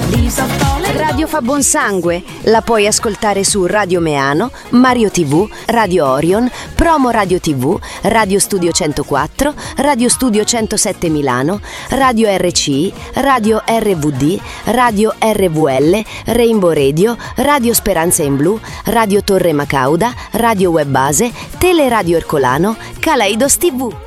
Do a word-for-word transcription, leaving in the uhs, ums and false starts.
Radio fa buon sangue, la puoi ascoltare su Radio Meano, Mario tivù, Radio Orion, Promo Radio tivù, Radio Studio centoquattro, Radio Studio centosette Milano, Radio R C I, Radio R V D, Radio R V L, Rainbow Radio, Radio Speranza in Blu, Radio Torre Macauda, Radio Webbase, Teleradio Ercolano, Kaleidos tivù.